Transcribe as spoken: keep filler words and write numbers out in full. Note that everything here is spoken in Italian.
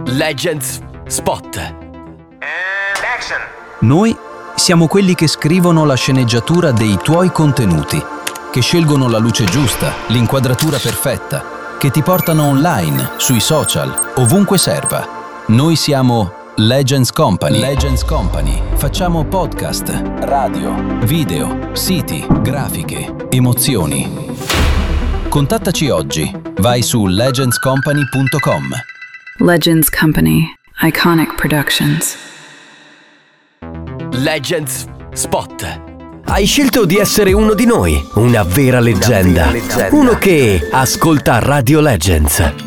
Legends Spot. And action. Noi siamo quelli che scrivono la sceneggiatura dei tuoi contenuti, che scelgono la luce giusta, l'inquadratura perfetta, che ti portano online, sui social, ovunque serva. Noi siamo Legends Company. Legends Company. Facciamo podcast, radio, video, siti, grafiche, emozioni. Contattaci oggi. Vai su legends company punto com. Legends Company. Iconic Productions. Legends Spot. Hai scelto di essere uno di noi, una vera leggenda, uno che ascolta Radio Legends.